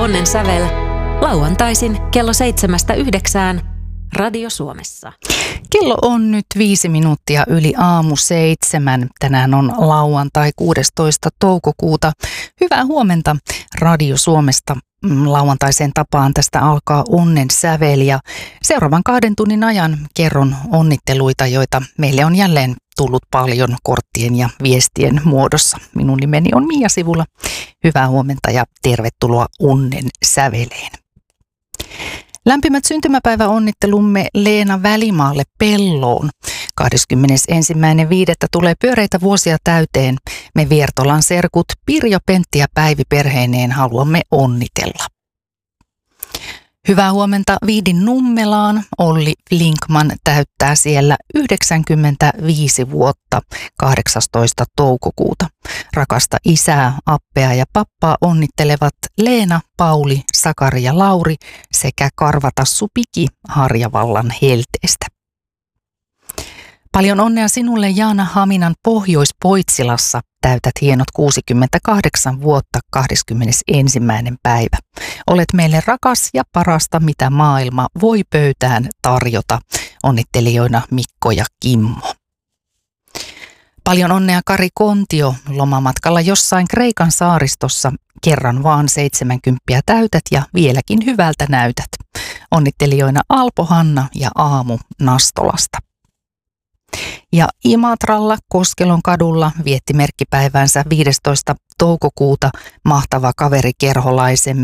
Onnen sävel lauantaisin kello 7-9 Radio Suomessa. Kello on nyt 5 minuuttia yli aamu 7. Tänään on lauantai 16. toukokuuta. Hyvää huomenta Radio Suomesta. Lauantaiseen tapaan tästä alkaa Onnen sävel ja seuraavan 2 tunnin ajan kerron onnitteluita, joita meille on jälleen tullut paljon korttien ja viestien muodossa. Minun nimeni on Mia Sivula. Hyvää huomenta ja tervetuloa Onnen säveleen. Lämpimät syntymäpäiväonnittelumme Leena Välimaalle Pelloon. 21.5. tulee pyöreitä vuosia täyteen. Me Viertolan serkut Pirjo, Pentti ja Päivi perheineen haluamme onnitella. Hyvää huomenta Viidin Nummelaan. Olli Linkman täyttää siellä 95 vuotta 18. toukokuuta. Rakasta isää, appea ja pappaa onnittelevat Leena, Pauli, Sakari ja Lauri sekä Karvatassu Piki Harjavallan Helteestä. Paljon onnea sinulle Jaana Haminan Pohjois-Poitsilassa. Täytät hienot 68 vuotta 21. päivä. Olet meille rakas ja parasta, mitä maailma voi pöytään tarjota. Onnittelijoina Mikko ja Kimmo. Paljon onnea Kari Kontio lomamatkalla jossain Kreikan saaristossa. Kerran vaan 70 täytät ja vieläkin hyvältä näytät. Onnittelijoina Alpo, Hanna ja Aamu Nastolasta. Ja Imatralla Koskelon kadulla vietti merkkipäivänsä 15. toukokuuta mahtava kaveri kerholaisemme